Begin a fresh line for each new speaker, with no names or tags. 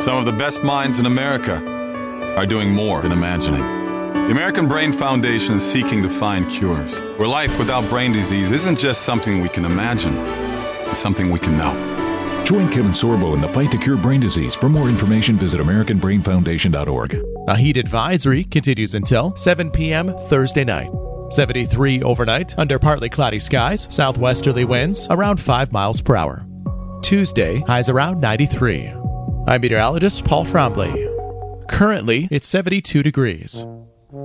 Some of the best minds in America are doing more than imagining. The American Brain Foundation is seeking to find cures, where life without brain disease isn't just something we can imagine, it's something we can know.
Join Kevin Sorbo in the fight to cure brain disease. For more information, visit AmericanBrainFoundation.org.
A heat advisory continues until 7 p.m. Thursday night. 73 overnight, under partly cloudy skies, southwesterly winds around 5 miles per hour. Tuesday, highs around 93. I'm meteorologist Paul Frombley. Currently, it's 72 degrees.